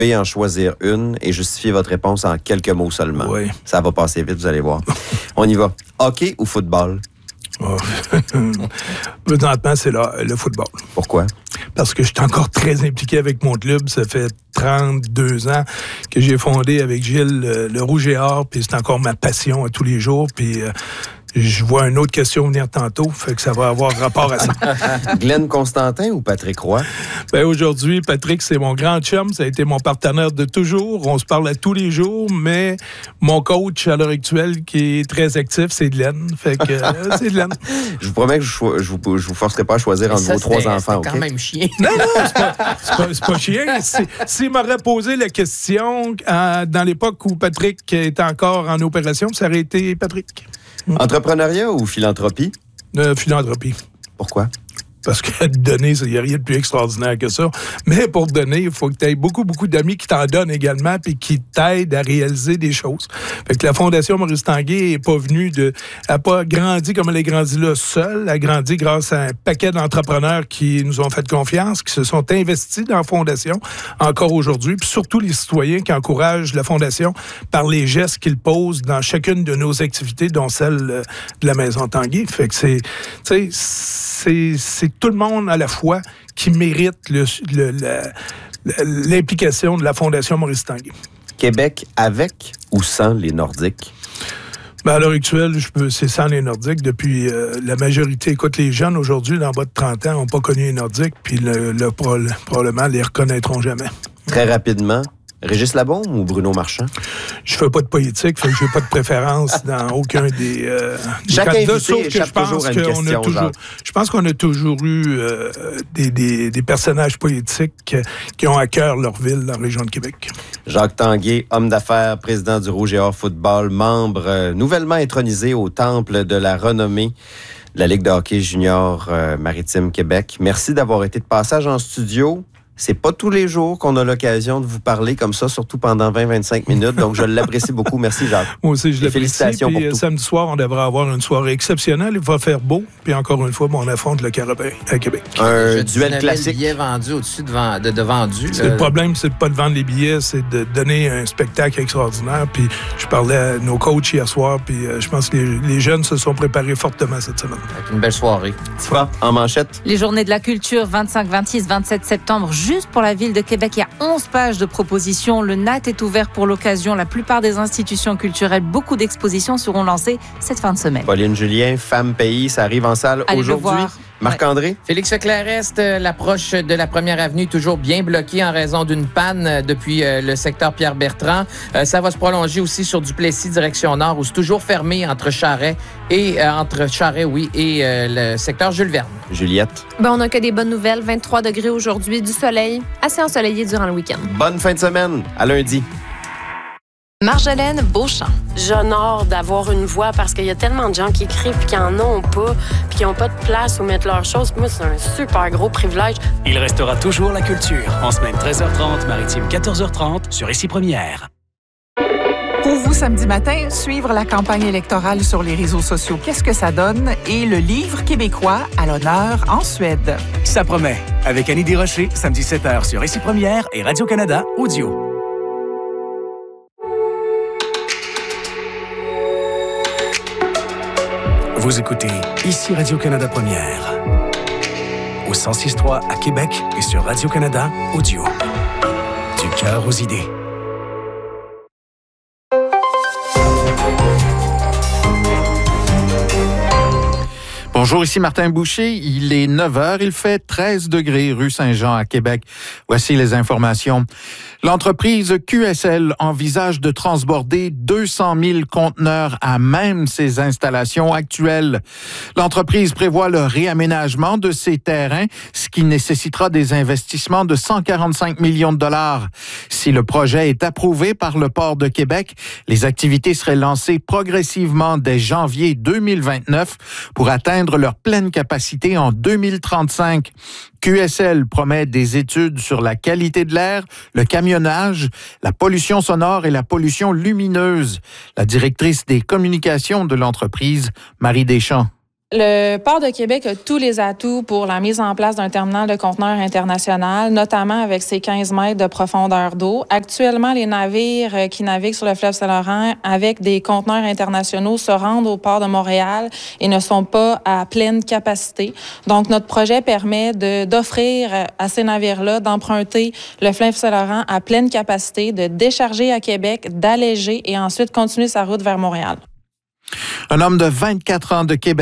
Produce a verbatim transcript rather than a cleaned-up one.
Veuillez en choisir une et justifier votre réponse en quelques mots seulement. Oui. Ça va passer vite, vous allez voir. On y va. Hockey ou football? Oh. Présentement, c'est le, le football. Pourquoi? Parce que je suis encore très impliqué avec mon club. Ça fait trente-deux ans que j'ai fondé avec Gilles le, le Rouge et Or, puis c'est encore ma passion à tous les jours. Puis euh, je vois une autre question venir tantôt, fait que ça va avoir rapport à ça. Glenn Constantin ou Patrick Roy? Ben aujourd'hui, Patrick, c'est mon grand chum. Ça a été mon partenaire de toujours. On se parle à tous les jours, mais mon coach à l'heure actuelle qui est très actif, c'est Glenn. Fait que euh, c'est Glenn. Je vous promets que je ne vous, je vous forcerai pas à choisir entre ça, vos trois enfants. C'est Okay? quand même chien. Non, non, c'est pas, c'est pas, c'est pas chien. C'est, s'il m'aurait posé la question euh, dans l'époque où Patrick était encore en opération, ça aurait été Patrick. Entrepreneuriat ou philanthropie? Euh, philanthropie. Pourquoi? Parce que donner, il n'y a rien de plus extraordinaire que ça. Mais pour donner, il faut que tu aies beaucoup, beaucoup d'amis qui t'en donnent également puis qui t'aident à réaliser des choses. Fait que la Fondation Maurice Tanguay n'est pas venue de... Elle n'a pas grandi comme elle est grandie là seule. Elle a grandi grâce à un paquet d'entrepreneurs qui nous ont fait confiance, qui se sont investis dans la Fondation encore aujourd'hui. Puis surtout les citoyens qui encouragent la Fondation par les gestes qu'ils posent dans chacune de nos activités, dont celle de la Maison Tanguay. Fait que c'est... Tu sais, c'est... c'est tout le monde à la fois qui mérite le, le, la, l'implication de la Fondation Maurice Tanguay. Québec avec ou sans les Nordiques? Ben à l'heure actuelle, je peux, c'est sans les Nordiques. Depuis euh, la majorité, écoute, les jeunes aujourd'hui, dans bas de trente ans, n'ont pas connu les Nordiques, puis le, le, probablement les reconnaîtront jamais. Très rapidement, Régis Labaume ou Bruno Marchand? Je fais pas de politique, fait que j'ai pas de préférence dans aucun des, euh, des Chaque candidats, invité sauf que échappe je pense toujours à une qu'on question, a toujours, Jacques. je pense qu'on a toujours eu euh, des, des, des personnages politiques qui ont à cœur leur ville dans la région de Québec. Jacques Tanguay, homme d'affaires, président du Rouge et Or Football, membre euh, nouvellement intronisé au temple de la renommée de la Ligue de hockey junior euh, maritime Québec. Merci d'avoir été de passage en studio. C'est pas tous les jours qu'on a l'occasion de vous parler comme ça, surtout pendant vingt à vingt-cinq minutes. Donc, je l'apprécie beaucoup. Merci, Jacques. Moi aussi, je Et l'apprécie. félicitations Puis, pour tout. samedi soir, on devrait avoir une soirée exceptionnelle. Il va faire beau. Puis encore une fois, bon, on affronte le Carabin à Québec. Un Je duel classique. billets vendus au-dessus de, vend- de, de vendus. C'est le problème, c'est de pas de vendre les billets, c'est de donner un spectacle extraordinaire. Puis je parlais à nos coachs hier soir, puis euh, je pense que les, les jeunes se sont préparés fortement cette semaine. Avec une belle soirée. Tifa, en manchette. Les Journées de la Culture, vingt-cinq, vingt-six, vingt-sept septembre, juste pour la ville de Québec. Il y a onze pages de propositions. Le N A T est ouvert pour l'occasion. La plupart des institutions culturelles, beaucoup d'expositions seront lancées cette fin de semaine. Pauline Julien, Femme Pays, ça arrive en salle Allez le aujourd'hui. voir. Marc-André? Félix Leclerc-Est, euh, l'approche de la première avenue toujours bien bloquée en raison d'une panne euh, depuis euh, le secteur Pierre-Bertrand. Euh, ça va se prolonger aussi sur Duplessis, direction nord, où c'est toujours fermé entre Charest et euh, entre Charest, oui, et euh, le secteur Jules-Verne. Juliette? Ben, on n'a que des bonnes nouvelles. vingt-trois degrés aujourd'hui, du soleil, assez ensoleillé durant le week-end. Bonne fin de semaine. À lundi. Marjolaine Beauchamp. J'honore d'avoir une voix parce qu'il y a tellement de gens qui écrivent puis qui en ont pas, puis qui n'ont pas de place où mettre leurs choses. Moi, c'est un super gros privilège. Il restera toujours la culture. En semaine treize heures trente, maritime quatorze heures trente, sur Ici Première. Pour vous, samedi matin, suivre la campagne électorale sur les réseaux sociaux, qu'est-ce que ça donne? Et le livre québécois à l'honneur en Suède. Ça promet. Avec Annie Desrochers, samedi sept heures sur Ici Première et Radio-Canada Audio. Vous écoutez Ici Radio-Canada Première. Au cent six point trois à Québec et sur Radio-Canada Audio. Du cœur aux idées. Bonjour, ici Martin Boucher. Il est neuf heures. Il fait treize degrés rue Saint-Jean à Québec. Voici les informations. L'entreprise Q S L envisage de transborder deux cent mille conteneurs à même ses installations actuelles. L'entreprise prévoit le réaménagement de ses terrains, ce qui nécessitera des investissements de cent quarante-cinq millions de dollars. Si le projet est approuvé par le Port de Québec, les activités seraient lancées progressivement dès janvier deux mille vingt-neuf pour atteindre leur pleine capacité en deux mille trente-cinq. Q S L promet des études sur la qualité de l'air, le camionnage, la pollution sonore et la pollution lumineuse. La directrice des communications de l'entreprise, Marie Deschamps. Le port de Québec a tous les atouts pour la mise en place d'un terminal de conteneurs international, notamment avec ses quinze mètres de profondeur d'eau. Actuellement, les navires qui naviguent sur le fleuve Saint-Laurent avec des conteneurs internationaux se rendent au port de Montréal et ne sont pas à pleine capacité. Donc, notre projet permet de, d'offrir à ces navires-là d'emprunter le fleuve Saint-Laurent à pleine capacité, de décharger à Québec, d'alléger et ensuite continuer sa route vers Montréal. Un homme de vingt-quatre ans de Québec